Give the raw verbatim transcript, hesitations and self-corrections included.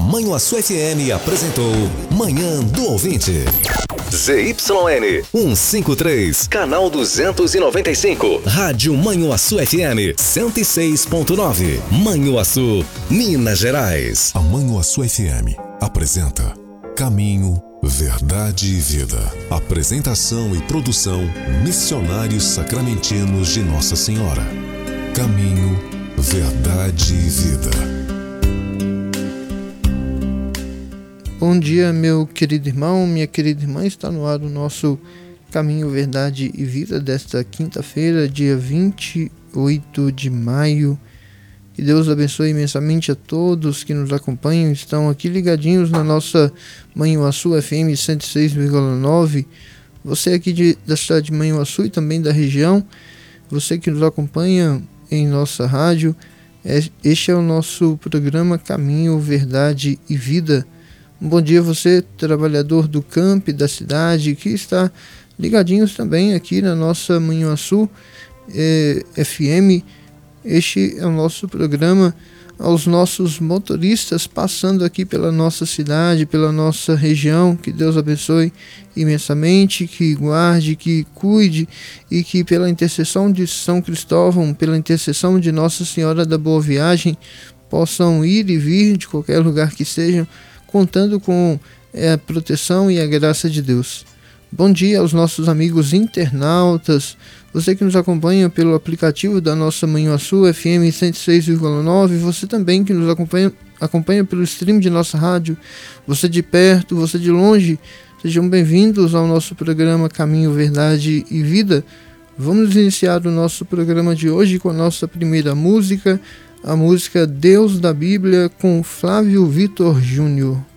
A Manhuaçu F M apresentou Manhã do Ouvinte. Z Y N cento e cinquenta e três, canal duzentos e noventa e cinco, Rádio Manhuaçu F M cento e seis ponto nove, Manhuaçu, Minas Gerais. A Manhuaçu F M apresenta Caminho, Verdade e Vida. Apresentação e produção Missionários Sacramentinos de Nossa Senhora. Caminho, Verdade e Vida. Bom dia, meu querido irmão, minha querida irmã. Está no ar o nosso Caminho, Verdade e Vida desta quinta-feira, dia vinte e oito de maio. Que Deus abençoe imensamente a todos que nos acompanham, estão aqui ligadinhos na nossa Manhuaçu F M cento e seis vírgula nove. Você aqui de, da cidade de Manhuaçu e também da região, você que nos acompanha em nossa rádio, é, este é o nosso programa Caminho, Verdade e Vida. Um bom dia você, trabalhador do campo da cidade, que está ligadinhos também aqui na nossa Manhuaçu eh, F M. Este é o nosso programa aos nossos motoristas passando aqui pela nossa cidade, pela nossa região. Que Deus abençoe imensamente, que guarde, que cuide e que pela intercessão de São Cristóvão, pela intercessão de Nossa Senhora da Boa Viagem, possam ir e vir de qualquer lugar que estejam, contando com é, a proteção e a graça de Deus. Bom dia aos nossos amigos internautas, você que nos acompanha pelo aplicativo da nossa Manhuaçu F M cento e seis vírgula nove, você também que nos acompanha, acompanha pelo stream de nossa rádio, você de perto, você de longe, sejam bem-vindos ao nosso programa Caminho, Verdade e Vida. Vamos iniciar o nosso programa de hoje com a nossa primeira música, a música Deus da Bíblia, com Flávio Vitor Júnior.